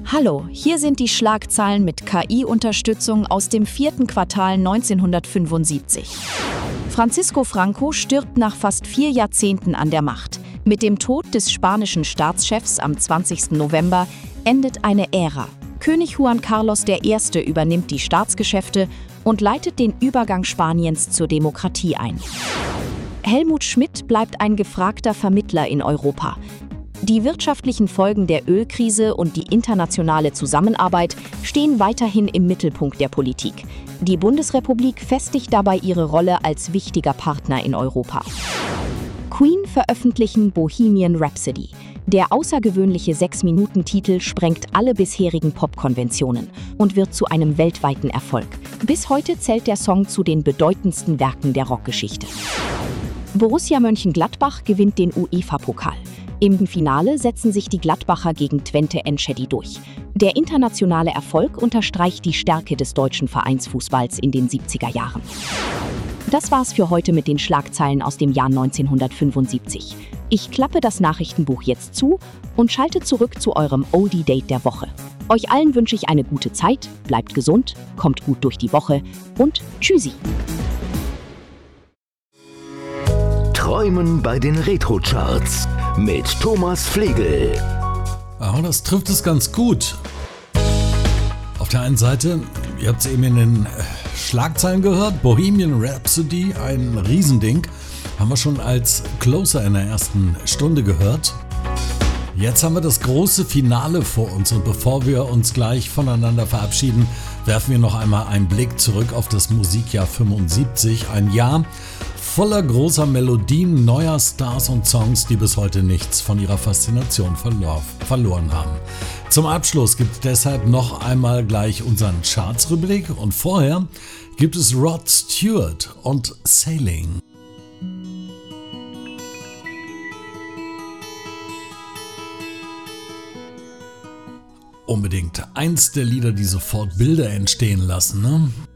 Hallo, hier sind die Schlagzeilen mit KI-Unterstützung aus dem 4. Quartal 1975. Francisco Franco stirbt nach fast 4 Jahrzehnten an der Macht. Mit dem Tod des spanischen Staatschefs am 20. November endet eine Ära. König Juan Carlos I. übernimmt die Staatsgeschäfte und leitet den Übergang Spaniens zur Demokratie ein. Helmut Schmidt bleibt ein gefragter Vermittler in Europa. Die wirtschaftlichen Folgen der Ölkrise und die internationale Zusammenarbeit stehen weiterhin im Mittelpunkt der Politik. Die Bundesrepublik festigt dabei ihre Rolle als wichtiger Partner in Europa. Queen veröffentlichen Bohemian Rhapsody. Der außergewöhnliche 6-Minuten-Titel sprengt alle bisherigen Popkonventionen und wird zu einem weltweiten Erfolg. Bis heute zählt der Song zu den bedeutendsten Werken der Rockgeschichte. Borussia Mönchengladbach gewinnt den UEFA-Pokal. Im Finale setzen sich die Gladbacher gegen Twente Enschede durch. Der internationale Erfolg unterstreicht die Stärke des deutschen Vereinsfußballs in den 70er Jahren. Das war's für heute mit den Schlagzeilen aus dem Jahr 1975. Ich klappe das Nachrichtenbuch jetzt zu und schalte zurück zu eurem Oldie-Date der Woche. Euch allen wünsche ich eine gute Zeit, bleibt gesund, kommt gut durch die Woche und tschüssi! Träumen bei den Retro-Charts mit Thomas Flegel. Ja, das trifft es ganz gut. Auf der einen Seite, ihr habt es eben in den Schlagzeilen gehört, Bohemian Rhapsody, ein Riesending, haben wir schon als Closer in der ersten Stunde gehört. Jetzt haben wir das große Finale vor uns und bevor wir uns gleich voneinander verabschieden, werfen wir noch einmal einen Blick zurück auf das Musikjahr 75, ein Jahr voller großer Melodien, neuer Stars und Songs, die bis heute nichts von ihrer Faszination verloren haben. Zum Abschluss gibt es deshalb noch einmal gleich unseren Charts-Rückblick und vorher gibt es Rod Stewart und Sailing. Unbedingt eins der Lieder, die sofort Bilder entstehen lassen, ne?